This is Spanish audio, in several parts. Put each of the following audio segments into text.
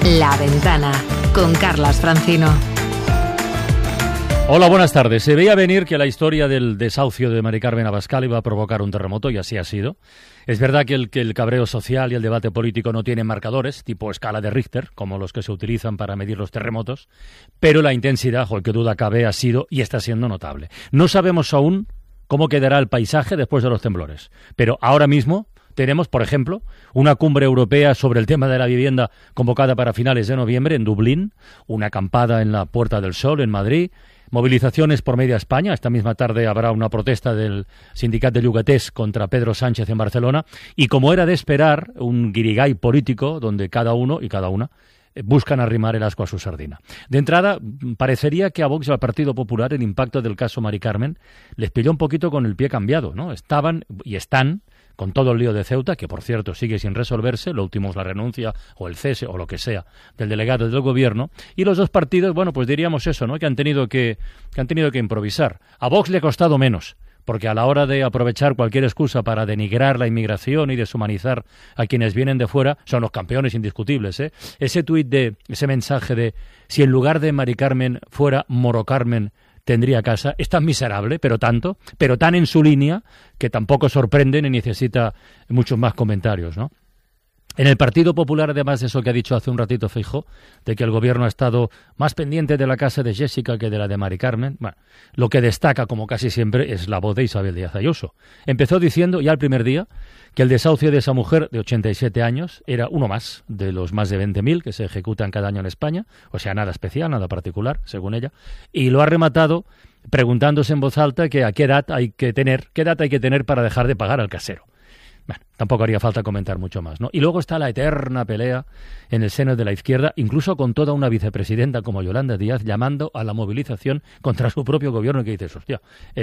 La Ventana, con Carlas Francino. Hola, buenas tardes. Se veía venir que la historia del desahucio de Mari Carmen Abascal iba a provocar un terremoto, y así ha sido. Es verdad que el cabreo social y el debate político no tienen marcadores, tipo escala de Richter, como los que se utilizan para medir los terremotos, pero la intensidad, o el que duda cabe, ha sido y está siendo notable. No sabemos aún cómo quedará el paisaje después de los temblores, pero ahora mismo tenemos, por ejemplo, una cumbre europea sobre el tema de la vivienda convocada para finales de noviembre en Dublín, una acampada en la Puerta del Sol en Madrid, movilizaciones por media España. Esta misma tarde habrá una protesta del Sindicat de Llogaters contra Pedro Sánchez en Barcelona, y como era de esperar, un guirigay político donde cada uno y cada una buscan arrimar el ascua a su sardina. De entrada, parecería que a Vox y al Partido Popular el impacto del caso Mari Carmen les pilló un poquito con el pie cambiado, ¿no? Estaban y están con todo el lío de Ceuta, que por cierto sigue sin resolverse, lo último es la renuncia o el cese o lo que sea del delegado del gobierno, y los dos partidos, bueno, pues diríamos eso, ¿no? Que han tenido que improvisar. A Vox le ha costado menos, porque a la hora de aprovechar cualquier excusa para denigrar la inmigración y deshumanizar a quienes vienen de fuera, son los campeones indiscutibles, ¿eh? Ese mensaje de si en lugar de Mari Carmen fuera Moro Carmen, tendría casa, es tan miserable, pero tan en su línea, que tampoco sorprende ni necesita muchos más comentarios, ¿no? En el Partido Popular, además de eso que ha dicho hace un ratito Feijóo, de que el gobierno ha estado más pendiente de la casa de Jessica que de la de Mari Carmen, bueno, lo que destaca, como casi siempre, es la voz de Isabel Díaz Ayuso. Empezó diciendo ya el primer día que el desahucio de esa mujer de 87 años era uno más de los más de 20.000 que se ejecutan cada año en España, o sea, nada especial, nada particular, según ella, y lo ha rematado preguntándose en voz alta que a qué edad hay que tener para dejar de pagar al casero. Bueno, tampoco haría falta comentar mucho más, ¿no? Y luego está la eterna pelea en el seno de la izquierda, incluso con toda una vicepresidenta como Yolanda Díaz llamando a la movilización contra su propio gobierno, que dices, hostia,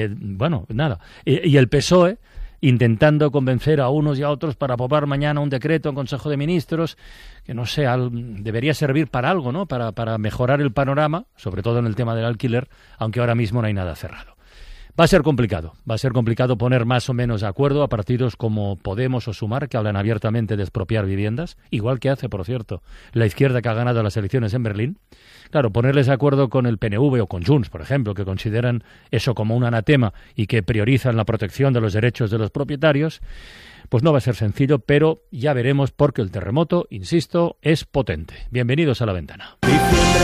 nada. Y el PSOE intentando convencer a unos y a otros para aprobar mañana un decreto en Consejo de Ministros que, no sé, debería servir para algo, ¿no? Para mejorar el panorama, sobre todo en el tema del alquiler, aunque ahora mismo no hay nada cerrado. Va a ser complicado poner más o menos de acuerdo a partidos como Podemos o Sumar, que hablan abiertamente de expropiar viviendas, igual que hace, por cierto, la izquierda que ha ganado las elecciones en Berlín. Claro, ponerles de acuerdo con el PNV o con Junts, por ejemplo, que consideran eso como un anatema y que priorizan la protección de los derechos de los propietarios, pues no va a ser sencillo, pero ya veremos, porque el terremoto, insisto, es potente. Bienvenidos a La Ventana.